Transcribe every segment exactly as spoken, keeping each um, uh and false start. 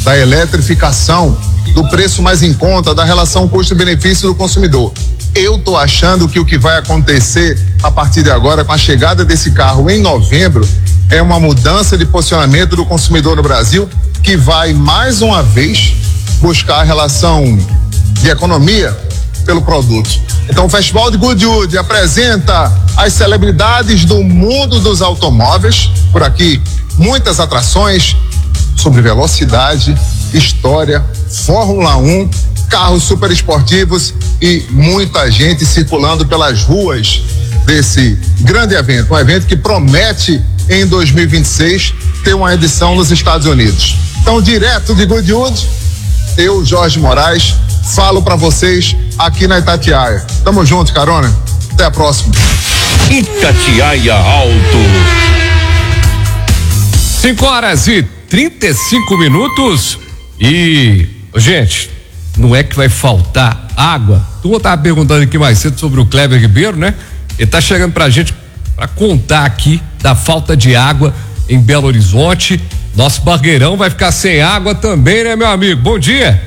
da eletrificação, do preço mais em conta, da relação custo-benefício do consumidor. Eu tô achando que o que vai acontecer a partir de agora, com a chegada desse carro em novembro, é uma mudança de posicionamento do consumidor no Brasil, que vai mais uma vez buscar a relação de economia pelo produto. Então o Festival de Goodwood apresenta as celebridades do mundo dos automóveis. Por aqui, muitas atrações sobre velocidade, história, Fórmula um, carros super esportivos e muita gente circulando pelas ruas desse grande evento. Um evento que promete em dois mil e vinte e seis ter uma edição nos Estados Unidos. Então, direto de Goodwood, eu, Jorge Moraes, falo para vocês aqui na Itatiaia. Tamo junto, carona. Até a próxima. Itatiaia Alto. cinco horas e trinta e cinco minutos e, gente, não é que vai faltar água? Tu tava perguntando aqui mais cedo sobre o Kleber Ribeiro, né? Ele tá chegando pra gente para contar aqui da falta de água em Belo Horizonte. Nosso Bargueirão vai ficar sem água também, né, meu amigo? Bom dia.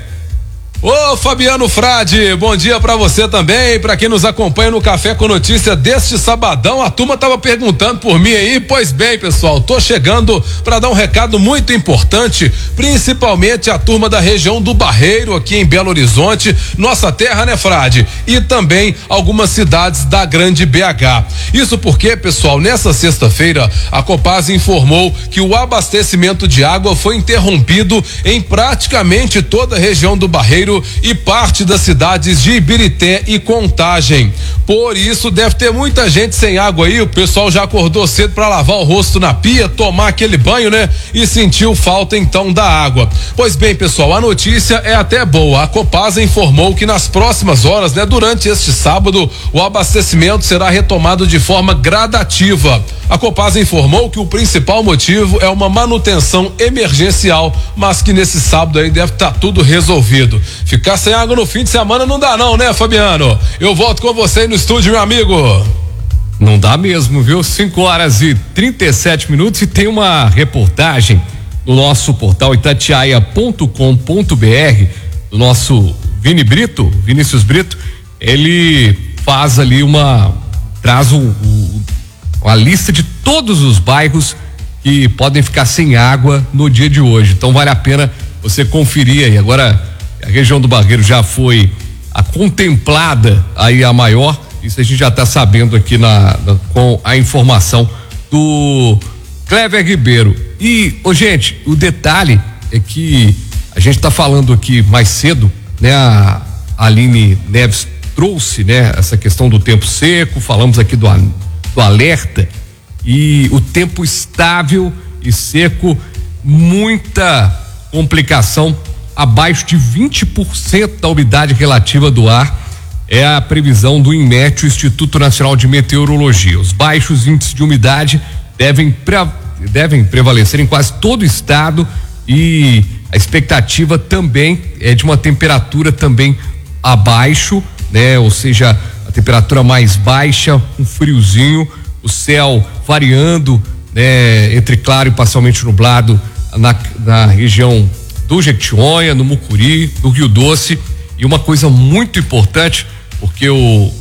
Ô Fabiano Frade, bom dia pra você também, pra quem nos acompanha no Café com Notícia deste sabadão. A turma tava perguntando por mim aí, pois bem, pessoal, tô chegando pra dar um recado muito importante, principalmente a turma da região do Barreiro, aqui em Belo Horizonte, nossa terra, né, Frade? E também algumas cidades da grande B H. Isso porque, pessoal, nessa sexta-feira, a Copasa informou que o abastecimento de água foi interrompido em praticamente toda a região do Barreiro e parte das cidades de Ibirité e Contagem. Por isso deve ter muita gente sem água aí. O pessoal já acordou cedo para lavar o rosto na pia, tomar aquele banho, né? E sentiu falta então da água. Pois bem, pessoal, a notícia é até boa. A Copasa informou que nas próximas horas, né, durante este sábado, o abastecimento será retomado de forma gradativa. A Copasa informou que o principal motivo é uma manutenção emergencial, mas que nesse sábado aí deve estar tá tudo resolvido. Ficar sem água no fim de semana não dá não, né, Fabiano? Eu volto com você aí no estúdio, meu amigo. Não dá mesmo, viu? cinco horas e trinta e sete minutos e tem uma reportagem no nosso portal itatiaia ponto com ponto br, do nosso Vini Brito, Vinícius Brito. Ele faz ali uma, traz um, um, uma lista de todos os bairros que podem ficar sem água no dia de hoje. Então vale a pena você conferir aí. Agora, a região do Barreiro já foi a contemplada aí a maior, isso a gente já está sabendo aqui na, na com a informação do Kleber Ribeiro. E, ô, gente, o detalhe é que a gente está falando aqui mais cedo, né? A Aline Neves trouxe, né? Essa questão do tempo seco, falamos aqui do, do alerta e o tempo estável e seco, muita complicação. Abaixo de vinte por cento da umidade relativa do ar é a previsão do INMET, o Instituto Nacional de Meteorologia. Os baixos índices de umidade devem, pre, devem prevalecer em quase todo o estado e a expectativa também é de uma temperatura também abaixo, né? Ou seja, a temperatura mais baixa, um friozinho, o céu variando, né? Entre claro e parcialmente nublado na, na região do Jequitinhonha, no Mucuri, no Rio Doce. E uma coisa muito importante, porque o,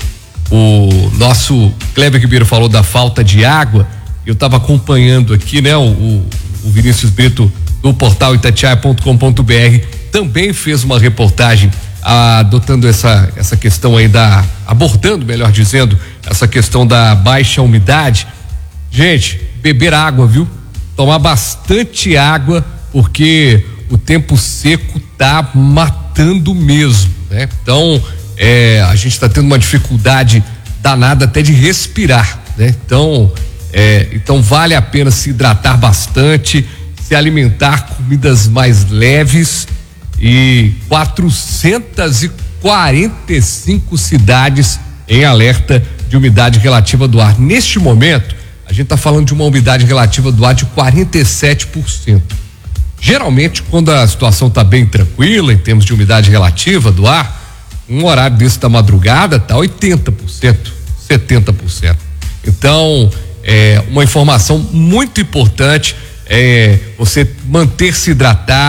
o nosso Kleber Ribeiro falou da falta de água, eu estava acompanhando aqui, né? O, o, o Vinícius Brito do portal itatiaia ponto com ponto br também fez uma reportagem adotando essa, essa questão aí da, abordando, melhor dizendo, essa questão da baixa umidade. Gente, beber água, viu? Tomar bastante água, porque o tempo seco tá matando mesmo, né? Então, é, a gente está tendo uma dificuldade danada até de respirar, né? Então, é, então vale a pena se hidratar bastante, se alimentar comidas mais leves. E quatrocentas e quarenta e cinco cidades em alerta de umidade relativa do ar. Neste momento, a gente está falando de uma umidade relativa do ar de quarenta e sete por cento. Geralmente, quando a situação está bem tranquila em termos de umidade relativa do ar, um horário desse da madrugada está oitenta por cento, setenta por cento. Então, é uma informação muito importante, é você manter-se hidratado.